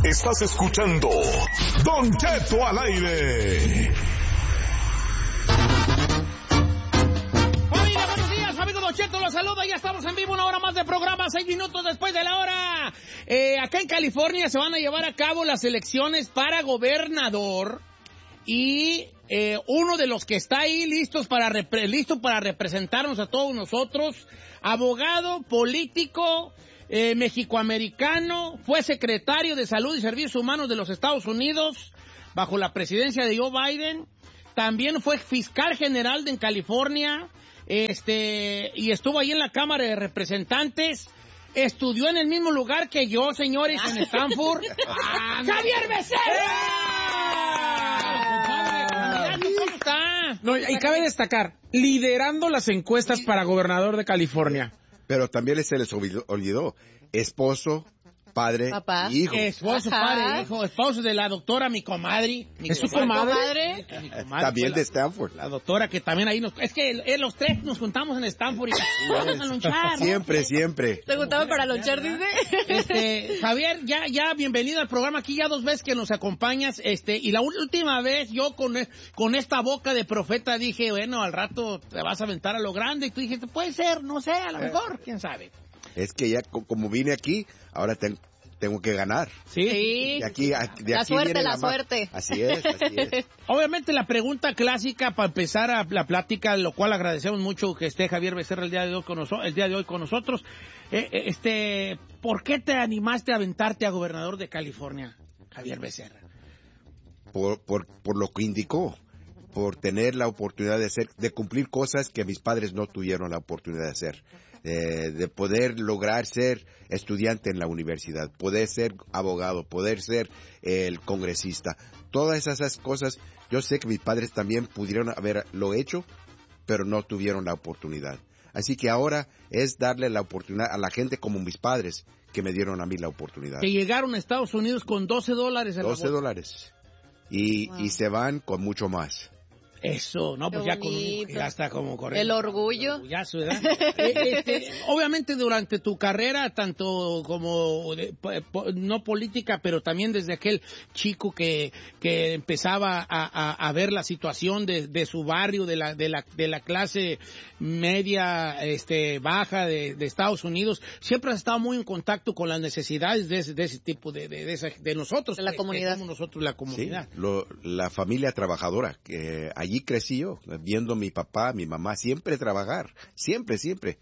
Estás escuchando Don Cheto al aire. Familia, buenos días, amigo Don Cheto, los saluda. Ya estamos en vivo, una hora más de programa, 6 minutos después de la hora. Acá en California se van a llevar a cabo las elecciones para gobernador. Y uno de los que está ahí listo para representarnos a todos nosotros, abogado, político, mexicoamericano, fue secretario de Salud y Servicios Humanos de los Estados Unidos bajo la presidencia de Joe Biden. También fue fiscal general en California, y estuvo ahí en la Cámara de Representantes. Estudió en el mismo lugar que yo, señores, en Stanford. ¡Javier Becerra! ¿Cómo está? No, y cabe destacar, liderando las encuestas para gobernador de California. Pero también se les olvidó, esposo, padre, papá, hijo. Esposo, padre, hijo, esposo de la doctora, mi comadre. ¿Es su comadre? Mi comadre También de Stanford. La doctora que también ahí nos... Es que los tres nos juntamos en Stanford y vamos a lonchar, ¿no? Siempre. ¿Te gustaba para lonchar, dice? Javier, ya bienvenido al programa. Aquí ya 2 veces que nos acompañas, y la última vez yo con esta boca de profeta dije, bueno, al rato te vas a aventar a lo grande, y tú dijiste, puede ser, no sé, a lo mejor, quién sabe. Es que ya como vine aquí, ahora tengo que ganar. Sí. De aquí la suerte. Así es. Obviamente la pregunta clásica para empezar a la plática, lo cual agradecemos mucho que esté Javier Becerra el día de hoy con nosotros. ¿Por qué te animaste a aventarte a gobernador de California, Javier Becerra? Por lo que indicó, por tener la oportunidad de cumplir cosas que mis padres no tuvieron la oportunidad de hacer, de poder lograr ser estudiante en la universidad, poder ser abogado, poder ser el congresista. Todas esas cosas, yo sé que mis padres también pudieron haberlo hecho, pero no tuvieron la oportunidad. Así que ahora es darle la oportunidad a la gente como mis padres, que me dieron a mí la oportunidad. Que llegaron a Estados Unidos con $12 en la bolsa. $12. Y se van con mucho más. Eso, no, pues ya está como corriendo. El orgullo. ¿Verdad? Obviamente durante tu carrera, tanto como no política, pero también desde aquel chico que empezaba a ver la situación de su barrio, de la clase media, baja de Estados Unidos, siempre has estado muy en contacto con las necesidades de ese tipo de nosotros. De la comunidad. Somos nosotros la comunidad. Sí, la familia trabajadora, que allí crecí yo, viendo a mi papá, mi mamá, siempre trabajar, siempre,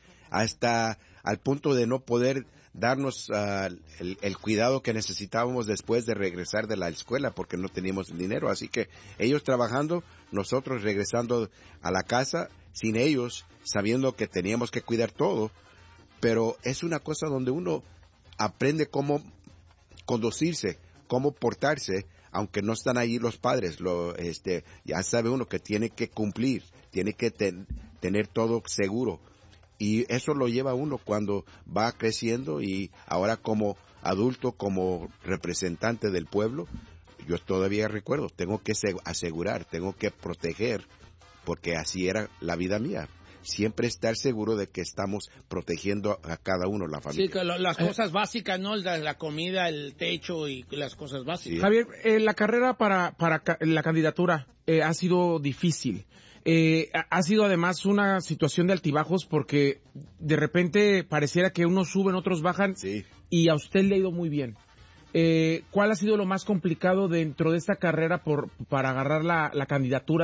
hasta al punto de no poder darnos el cuidado que necesitábamos después de regresar de la escuela porque no teníamos el dinero. Así que ellos trabajando, nosotros regresando a la casa sin ellos, sabiendo que teníamos que cuidar todo. Pero es una cosa donde uno aprende cómo conducirse, cómo portarse, aunque no están allí los padres. Ya sabe uno que tiene que cumplir, tiene que tener todo seguro. Y eso lo lleva uno cuando va creciendo, y ahora como adulto, como representante del pueblo, yo todavía recuerdo, tengo que asegurar, tengo que proteger, porque así era la vida mía. Siempre estar seguro de que estamos protegiendo a cada uno, la familia. Sí, que las cosas básicas, ¿no? La comida, el techo y las cosas básicas. Sí. Javier, la carrera para la candidatura ha sido difícil. Ha sido además una situación de altibajos porque de repente pareciera que unos suben, otros bajan, Sí. Y a usted le ha ido muy bien. ¿Cuál ha sido lo más complicado dentro de esta carrera para agarrar la candidatura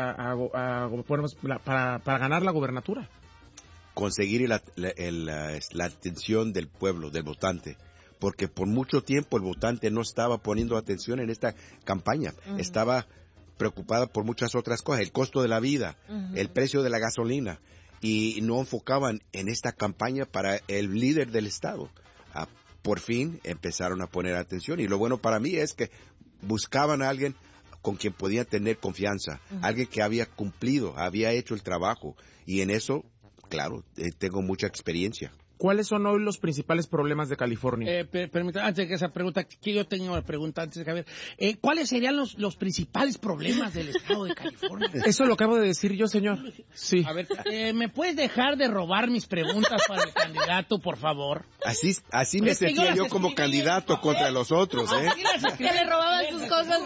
para ganar la gobernatura? Conseguir la atención del pueblo, del votante, porque por mucho tiempo el votante no estaba poniendo atención en esta campaña. Uh-huh. Estaba preocupada por muchas otras cosas, el costo de la vida, uh-huh, el precio de la gasolina, y no enfocaban en esta campaña para el líder del estado. Por fin empezaron a poner atención, y lo bueno para mí es que buscaban a alguien con quien podían tener confianza, uh-huh, alguien que había cumplido, había hecho el trabajo, y en eso, claro, tengo mucha experiencia. ¿cuáles son hoy los principales problemas de California? Permítame, antes de que esa pregunta, que yo tengo una pregunta antes de Javier. ¿Cuáles serían los principales problemas del estado de California? Eso lo acabo de decir yo, señor. Sí. A ver, ¿me puedes dejar de robar mis preguntas para el candidato, por favor? Así me sentía yo como candidato contra los otros, ¿eh? Que le robaban sus cosas,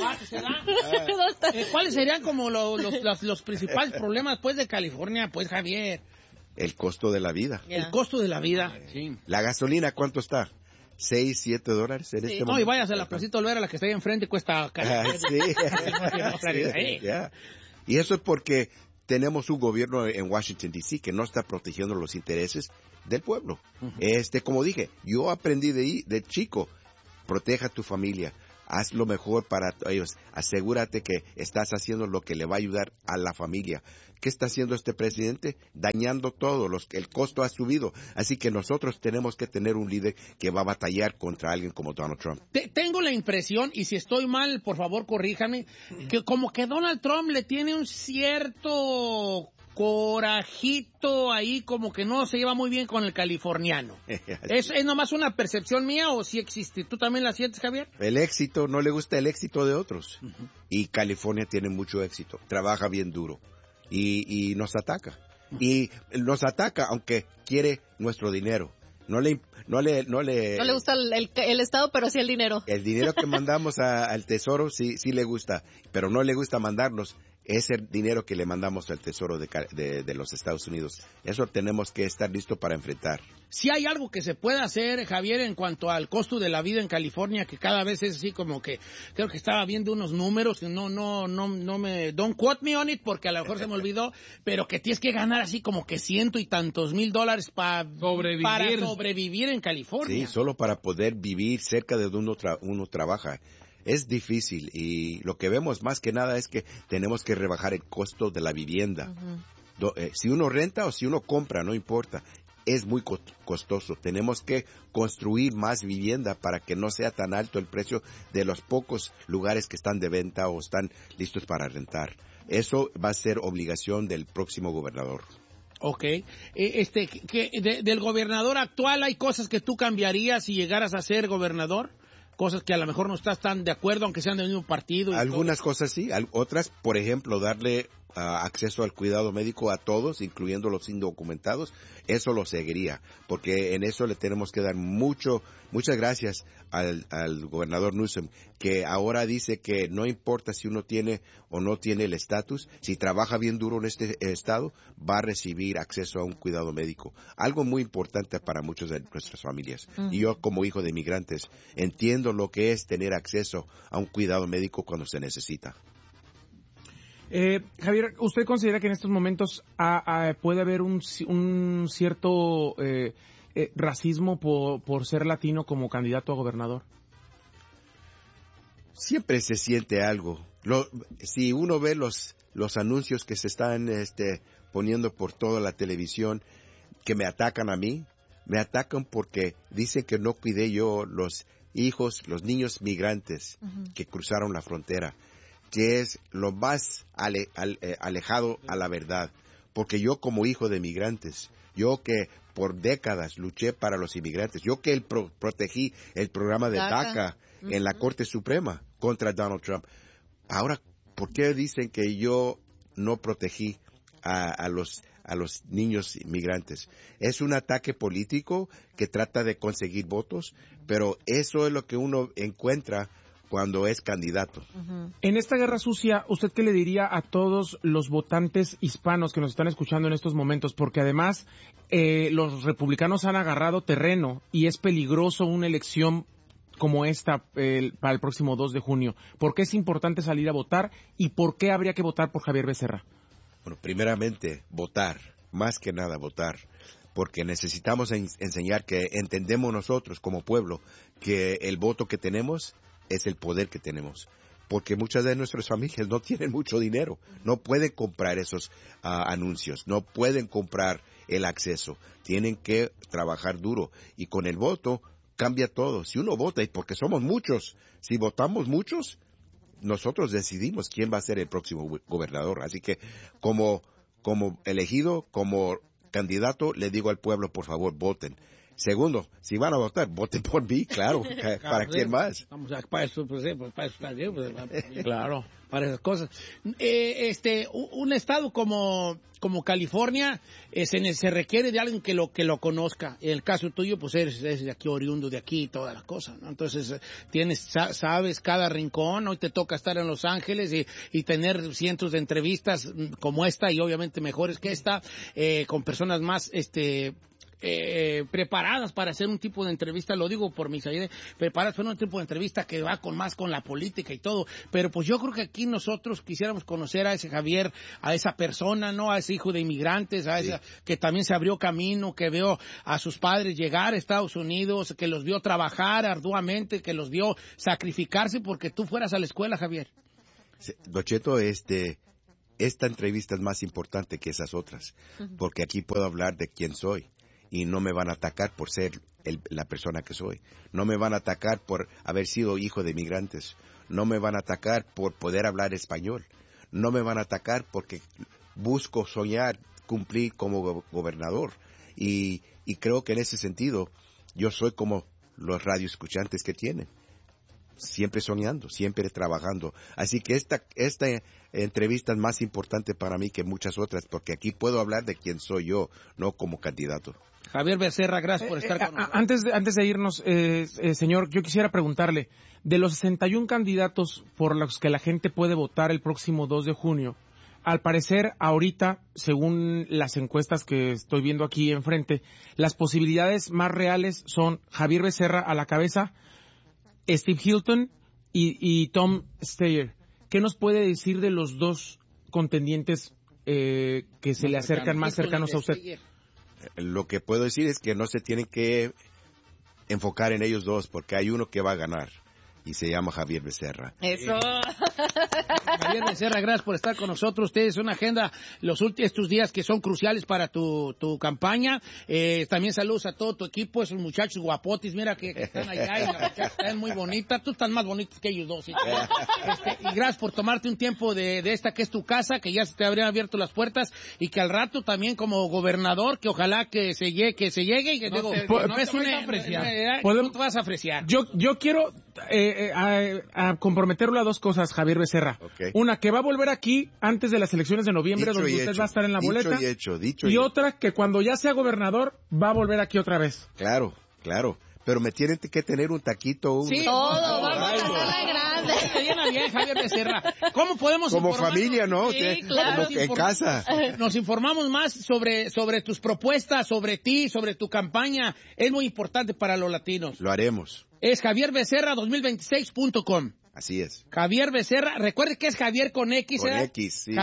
¿no? ¿Cuáles serían como los principales problemas, pues, de California, pues, Javier? El costo de la vida. El costo de la vida, sí. La gasolina, ¿cuánto está? $6, $7 en este momento. No, y vayas a la Placita Olvera, la que está ahí enfrente, cuesta sí. Yeah. Y eso es porque tenemos un gobierno en Washington, D.C. que no está protegiendo los intereses del pueblo. Como dije, yo aprendí de chico, proteja a tu familia, haz lo mejor para ellos, asegúrate que estás haciendo lo que le va a ayudar a la familia. ¿Qué está haciendo este presidente? Dañando todo, el costo ha subido. Así que nosotros tenemos que tener un líder que va a batallar contra alguien como Donald Trump. Tengo la impresión, y si estoy mal, por favor, corríjame, que como que Donald Trump le tiene un cierto corajito ahí, como que no se lleva muy bien con el californiano. ¿Es nomás una percepción mía o sí existe? ¿Tú también la sientes, Javier? El éxito, no le gusta el éxito de otros. Y California tiene mucho éxito, trabaja bien duro. Y nos ataca. Y nos ataca aunque quiere nuestro dinero. No le gusta el Estado, pero sí el dinero. El dinero que mandamos al Tesoro sí le gusta, pero no le gusta mandarnos ese dinero que le mandamos al Tesoro de los Estados Unidos. Eso tenemos que estar listos para enfrentar. Si hay algo que se puede hacer, Javier, en cuanto al costo de la vida en California, que cada vez es así como que, creo que estaba viendo unos números, don't quote me on it, porque a lo mejor se me olvidó, pero que tienes que ganar así como que $100 y tantos mil para sobrevivir en California. Sí, solo para poder vivir cerca de donde uno trabaja. Es difícil y lo que vemos más que nada es que tenemos que rebajar el costo de la vivienda. Si uno renta o si uno compra, no importa. Es muy costoso. Tenemos que construir más vivienda para que no sea tan alto el precio de los pocos lugares que están de venta o están listos para rentar. Eso va a ser obligación del próximo gobernador. Ok. Del gobernador actual, ¿hay cosas que tú cambiarías si llegaras a ser gobernador? Cosas que a lo mejor no estás tan de acuerdo, aunque sean del mismo partido. Algunas cosas sí, otras, por ejemplo, darle acceso al cuidado médico a todos, incluyendo los indocumentados, eso lo seguiría, porque en eso le tenemos que dar muchas gracias al gobernador Newsom, que ahora dice que no importa si uno tiene o no tiene el estatus, si trabaja bien duro en este estado, va a recibir acceso a un cuidado médico. Algo muy importante para muchas de nuestras familias. Y yo, como hijo de inmigrantes, entiendo lo que es tener acceso a un cuidado médico cuando se necesita. Javier, ¿usted considera que en estos momentos puede haber un cierto racismo por ser latino como candidato a gobernador? Siempre se siente algo. Si uno ve los anuncios que se están poniendo por toda la televisión, que me atacan a mí, me atacan porque dicen que no cuidé yo los niños migrantes que cruzaron la frontera, que es lo más alejado a la verdad. Porque yo, como hijo de migrantes, yo que por décadas luché para los inmigrantes, yo que protegí el programa de DACA en la Corte Suprema contra Donald Trump, ahora, ¿por qué dicen que yo no protegí a los niños inmigrantes? Es un ataque político que trata de conseguir votos, pero eso es lo que uno encuentra cuando es candidato. En esta guerra sucia, ¿usted qué le diría a todos los votantes hispanos que nos están escuchando en estos momentos? Porque además los republicanos han agarrado terreno y es peligroso una elección como esta para el próximo 2 de junio. ¿Por qué es importante salir a votar y por qué habría que votar por Javier Becerra? Bueno, primeramente, votar, más que nada votar, porque necesitamos enseñar que entendemos nosotros como pueblo que el voto que tenemos es el poder que tenemos, porque muchas de nuestras familias no tienen mucho dinero, no pueden comprar esos anuncios, no pueden comprar el acceso, tienen que trabajar duro y con el voto cambia todo. Si uno vota, y porque somos muchos, si votamos muchos, nosotros decidimos quién va a ser el próximo gobernador. Así que como elegido, como candidato, le digo al pueblo, por favor, voten. Segundo, si van a votar, voten por mí, claro. ¿Para quién más? Vamos a para eso, pues, para eso está bien, pues, claro, para esas cosas. Un estado como California se requiere de alguien que lo conozca. En el caso tuyo, pues eres de aquí, oriundo de aquí y toda la cosa, ¿no? Entonces sabes cada rincón. Hoy te toca estar en Los Ángeles y tener cientos de entrevistas como esta y obviamente mejores que esta, con personas más preparadas para hacer un tipo de entrevista, lo digo por mis ideas, preparadas para un tipo de entrevista que va más con la política y todo, pero pues yo creo que aquí nosotros quisiéramos conocer a ese Javier, a esa persona, ¿no? A ese hijo de inmigrantes, a esa que también se abrió camino, que vio a sus padres llegar a Estados Unidos, que los vio trabajar arduamente, que los vio sacrificarse porque tú fueras a la escuela, Javier. Sí, Don Cheto, esta entrevista es más importante que esas otras, porque aquí puedo hablar de quién soy. Y no me van a atacar por ser la persona que soy. No me van a atacar por haber sido hijo de inmigrantes. No me van a atacar por poder hablar español. No me van a atacar porque busco soñar, cumplir como gobernador. Y creo que en ese sentido yo soy como los radioescuchantes que tienen. Siempre soñando, siempre trabajando. Así que esta entrevista es más importante para mí que muchas otras, porque aquí puedo hablar de quién soy yo, no como candidato. Javier Becerra, gracias por estar con nosotros. Antes de irnos, señor, yo quisiera preguntarle, de los 61 candidatos por los que la gente puede votar el próximo 2 de junio, al parecer, ahorita, según las encuestas que estoy viendo aquí enfrente, las posibilidades más reales son Javier Becerra a la cabeza, Steve Hilton y Tom Steyer. ¿Qué nos puede decir de los dos contendientes que se le acercan más cercanos a usted? Lo que puedo decir es que no se tienen que enfocar en ellos dos, porque hay uno que va a ganar. Y se llama Javier Becerra. Eso. Javier Becerra, gracias por estar con nosotros. Ustedes una agenda estos días que son cruciales para tu campaña. También saludos a todo tu equipo, esos muchachos guapotes, mira que están allá y la muchacha están muy bonita. Tú estás más bonita que ellos dos. ¿Sí? Y gracias por tomarte un tiempo de esta que es tu casa, que ya se te habrían abierto las puertas y que al rato también como gobernador, que ojalá que se llegue y que no es una apreciar. No te vas a apreciar. Yo quiero a comprometerlo a dos cosas, Javier Becerra. Okay. Una, que va a volver aquí antes de las elecciones de noviembre, donde usted va a estar en la boleta. Y otra, que cuando ya sea gobernador, va a volver aquí otra vez. Claro. Pero me tienen que tener un taquito. Sí, todo, vamos a hacerla grande. Te llena bien, Javier Becerra. ¿Cómo podemos como familia, ¿no? Sí, claro. Como en casa. Nos informamos más sobre tus propuestas, sobre ti, sobre tu campaña. Es muy importante para los latinos. Lo haremos. Es javierbecerra2026.com. Así es. Javier Becerra, recuerde que es Javier con X, Con X, sí.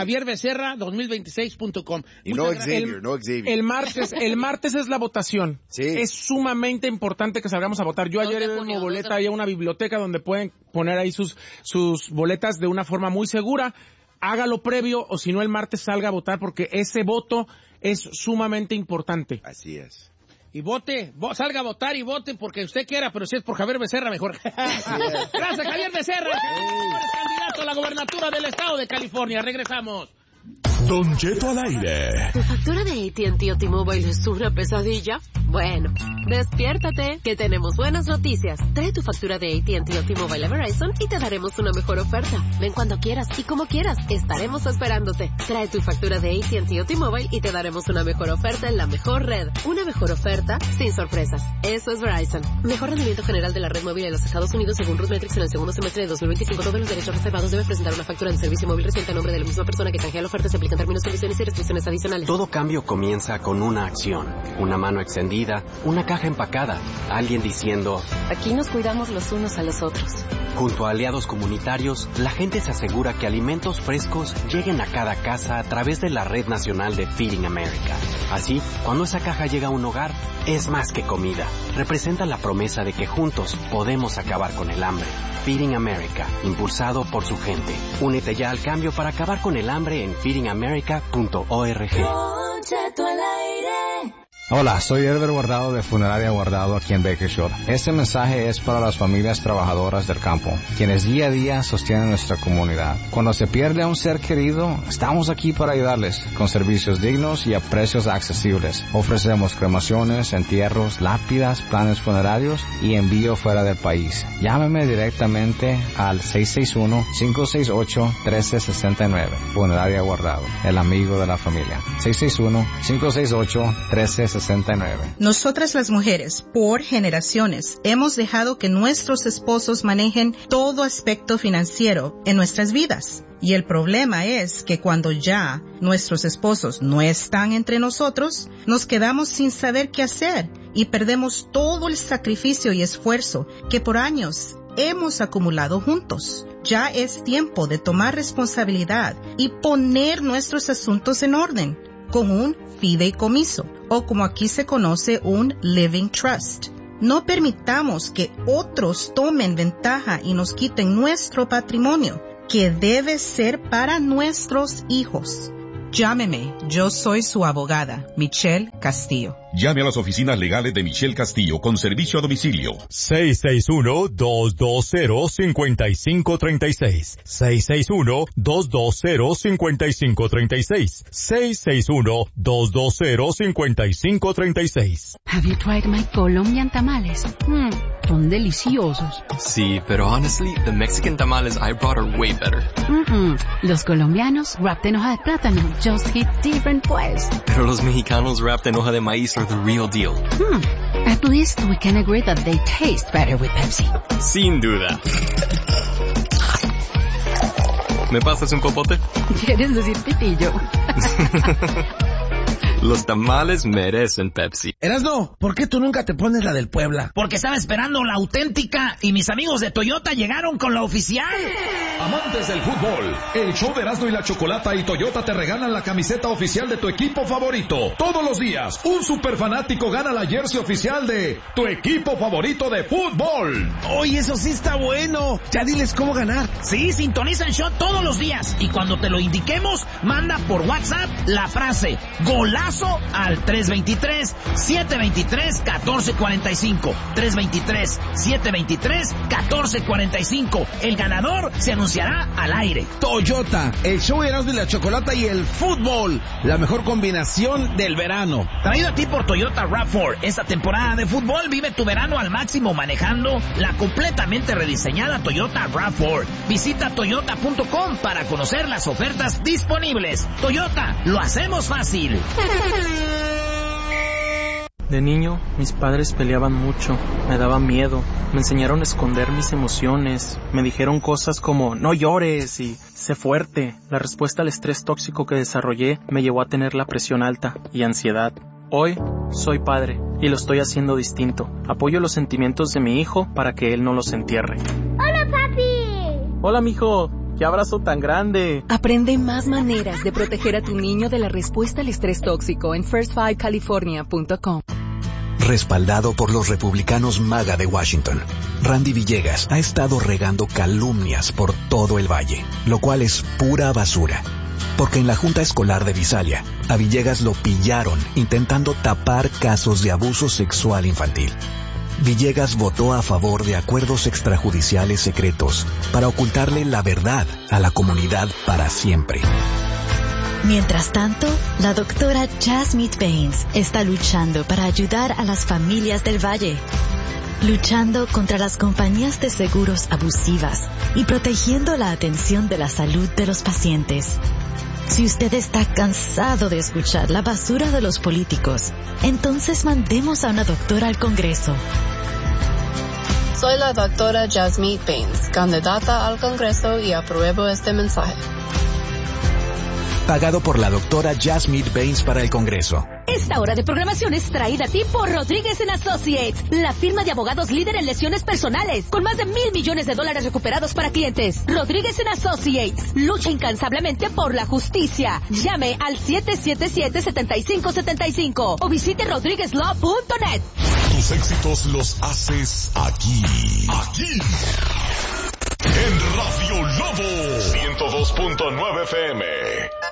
javierbecerra2026.com. Y no Xavier. El martes es la votación. Sí. Es sumamente importante que salgamos a votar. Yo ayer en mi boleta había una biblioteca donde pueden poner ahí sus boletas de una forma muy segura. Hágalo previo o si no el martes salga a votar porque ese voto es sumamente importante. Así es. Y salga a votar y vote porque usted quiera, pero si es por Javier Becerra, mejor. Gracias, Javier Becerra, candidato a la gobernatura del estado de California. Regresamos. Don Cheto al aire. ¿Tu factura de AT&T o T-Mobile es una pesadilla? Bueno, despiértate, que tenemos buenas noticias. Trae tu factura de AT&T o T-Mobile a Verizon y te daremos una mejor oferta. Ven cuando quieras y como quieras, estaremos esperándote. Trae tu factura de AT&T o T-Mobile y te daremos una mejor oferta en la mejor red. Una mejor oferta sin sorpresas. Eso es Verizon. Mejor rendimiento general de la red móvil en los Estados Unidos según RootMetrics en el segundo semestre de 2025. Todos los derechos reservados debe presentar una factura de servicio móvil reciente a nombre de la misma persona que canjea la oferta. Se aplican términos, condiciones y restricciones adicionales. Todo cambio comienza con una acción. Una mano extendida, una caja empacada, alguien diciendo: aquí nos cuidamos los unos a los otros. Junto a aliados comunitarios, la gente se asegura que alimentos frescos lleguen a cada casa a través de la Red Nacional de Feeding America. Así, cuando esa caja llega a un hogar, es más que comida. Representa la promesa de que juntos podemos acabar con el hambre. Feeding America, impulsado por su gente. Únete ya al cambio para acabar con el hambre en feedingamerica.org. Hola, soy Herbert Guardado de Funeraria Guardado aquí en Bakersfield. Este mensaje es para las familias trabajadoras del campo, quienes día a día sostienen nuestra comunidad. Cuando se pierde a un ser querido, estamos aquí para ayudarles con servicios dignos y a precios accesibles. Ofrecemos cremaciones, entierros, lápidas, planes funerarios y envío fuera del país. Llámeme directamente al 661-568-1369. Funeraria Guardado, el amigo de la familia. 661-568-1369. Nosotras las mujeres, por generaciones, hemos dejado que nuestros esposos manejen todo aspecto financiero en nuestras vidas. Y el problema es que cuando ya nuestros esposos no están entre nosotros, nos quedamos sin saber qué hacer y perdemos todo el sacrificio y esfuerzo que por años hemos acumulado juntos. Ya es tiempo de tomar responsabilidad y poner nuestros asuntos en orden con un fideicomiso, o como aquí se conoce, un living trust. No permitamos que otros tomen ventaja y nos quiten nuestro patrimonio, que debe ser para nuestros hijos. Llámeme, yo soy su abogada, Michelle Castillo. Llame a las oficinas legales de Michelle Castillo con servicio a domicilio. 661-220-5536. 661-220-5536. 661-220-5536. Have you tried my Colombian tamales? Son deliciosos. Sí, pero honestly, the Mexican tamales I brought are way better. Los colombianos wrapped en hoja de plátano just hit different pues. Pero los mexicanos wrapped en hoja de maíz are the real deal. At least we can agree that they taste better with Pepsi. Sin duda. ¿Me pasas un popote? ¿Quieres decir pitillo? Los tamales merecen Pepsi. Erasno, ¿por qué tú nunca te pones la del Puebla? Porque estaba esperando la auténtica y mis amigos de Toyota llegaron con la oficial. Amantes del fútbol, el show de Erasno y la Chocolata y Toyota te regalan la camiseta oficial de tu equipo favorito. Todos los días, un super fanático gana la jersey oficial de tu equipo favorito de fútbol. Oye, eso sí está bueno. Ya diles cómo ganar. Sí, sintoniza el show todos los días. Y cuando te lo indiquemos, manda por WhatsApp la frase golazo al 323-723-1445. 323-723-1445. El ganador se anunciará al aire. Toyota, el show de Erasmo y la Chocolata y el fútbol. La mejor combinación del verano. Traído a ti por Toyota RAV4. Esta temporada de fútbol vive tu verano al máximo manejando la completamente rediseñada Toyota RAV4. Visita toyota.com para conocer las ofertas disponibles. Toyota, lo hacemos fácil. De niño, mis padres peleaban mucho, me daba miedo, me enseñaron a esconder mis emociones, me dijeron cosas como no llores y sé fuerte. La respuesta al estrés tóxico que desarrollé me llevó a tener la presión alta y ansiedad. Hoy soy padre y lo estoy haciendo distinto. Apoyo los sentimientos de mi hijo para que él no los entierre. ¡Hola, papi! Hola, mijo. ¡Qué abrazo tan grande! Aprende más maneras de proteger a tu niño de la respuesta al estrés tóxico en first5california.com. Respaldado por los republicanos MAGA de Washington, Randy Villegas ha estado regando calumnias por todo el valle, lo cual es pura basura. Porque en la Junta Escolar de Visalia, a Villegas lo pillaron intentando tapar casos de abuso sexual infantil. Villegas votó a favor de acuerdos extrajudiciales secretos para ocultarle la verdad a la comunidad para siempre. Mientras tanto, la doctora Jasmine Baines está luchando para ayudar a las familias del Valle, luchando contra las compañías de seguros abusivas y protegiendo la atención de la salud de los pacientes. Si usted está cansado de escuchar la basura de los políticos, entonces mandemos a una doctora al Congreso. Soy la doctora Jasmine Baines, candidata al Congreso y apruebo este mensaje. Pagado por la doctora Jasmine Baines para el Congreso. Esta hora de programación es traída a ti por Rodríguez & Associates, la firma de abogados líder en lesiones personales, con más de $1,000 millones recuperados para clientes. Rodríguez & Associates, lucha incansablemente por la justicia. Llame al 777-7575 o visite rodriguezlaw.net. Tus éxitos los haces aquí. En Radio Lobo 102.9 FM.